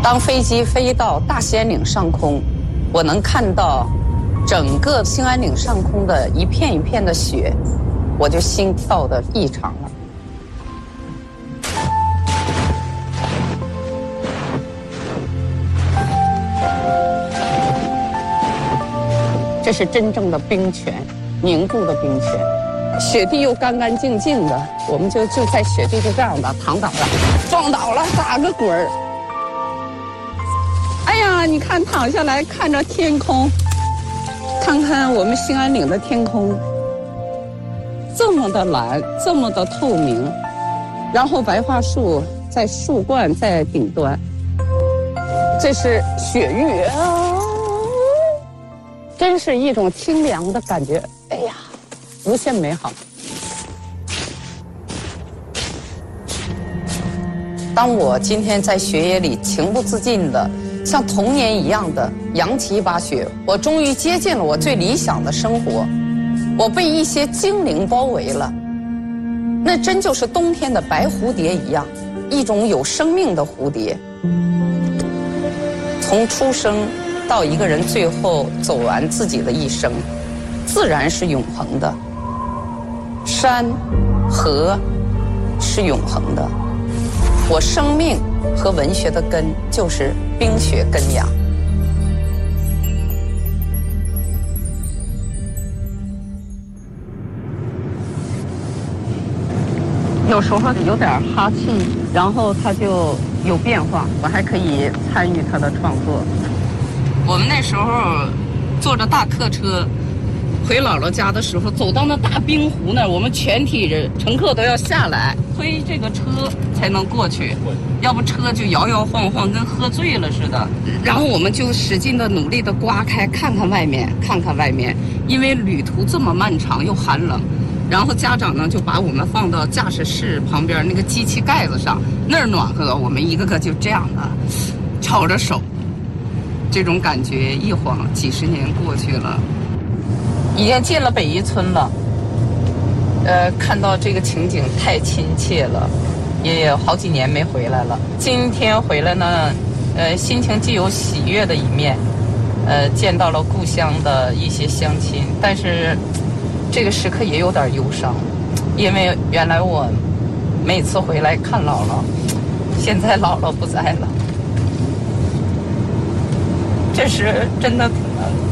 当飞机飞到大兴安岭上空，我能看到整个兴安岭上空的一片一片的雪，我就心跳的异常了。这是真正的冰泉，凝固的冰泉，雪地又干干净净的，我们就在雪地就这样的躺倒了，撞倒了，打个滚儿。哎呀，你看躺下来看着天空，看看我们兴安岭的天空，这么的蓝，这么的透明，然后白桦树在树冠在顶端，这是雪域啊。真是一种清凉的感觉，哎呀，无限美好。当我今天在雪野里情不自禁的，像童年一样的扬起一把雪，我终于接近了我最理想的生活，我被一些精灵包围了，那真就是冬天的白蝴蝶一样，一种有生命的蝴蝶，从出生到一个人最后走完自己的一生，自然是永恒的。山河是永恒的，我生命和文学的根就是冰雪根芽。有时候有点哈气，然后它就有变化，我还可以参与它的创作。我们那时候坐着大客车回姥姥家的时候，走到那大冰湖那儿，我们全体人乘客都要下来推这个车才能过去，要不车就摇摇晃晃，跟喝醉了似的。然后我们就使劲的努力的刮开，看看外面，看看外面，因为旅途这么漫长又寒冷。然后家长呢就把我们放到驾驶室旁边那个机器盖子上，那儿暖和，我们一个个就这样的抄着手。这种感觉一晃几十年过去了，已经进了北宜村了。看到这个情景太亲切了，也有好几年没回来了。今天回来呢，心情既有喜悦的一面，见到了故乡的一些乡亲，但是这个时刻也有点忧伤，因为原来我每次回来看姥姥，现在姥姥不在了。这是真的挺难的。